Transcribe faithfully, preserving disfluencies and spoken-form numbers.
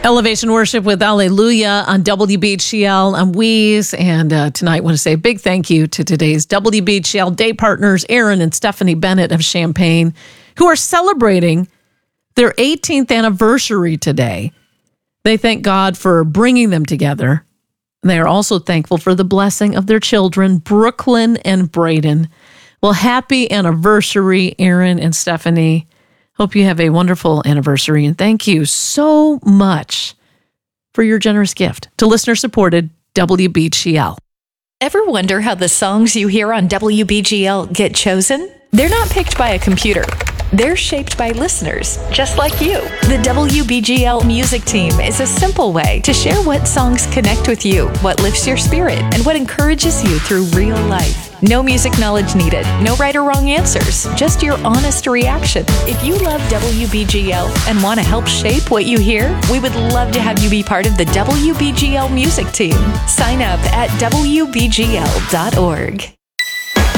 Elevation Worship with Alleluia on W B G L. I'm Weeze, and uh, tonight I want to say a big thank you to today's W B G L day partners, Aaron and Stephanie Bennett of Champaign, who are celebrating their eighteenth anniversary today. They thank God for bringing them together. They are also thankful for the blessing of their children, Brooklyn and Braden. Well, happy anniversary, Aaron and Stephanie. Hope you have a wonderful anniversary, and thank you so much for your generous gift to listener-supported W B G L. Ever wonder how the songs you hear on W B G L get chosen? They're not picked by a computer. They're shaped by listeners, just like you. The W B G L music team is a simple way to share what songs connect with you, what lifts your spirit, and what encourages you through real life. No music knowledge needed, no right or wrong answers, just your honest reaction. If you love W B G L and want to help shape what you hear, we would love to have you be part of the W B G L music team. Sign up at W B G L dot org.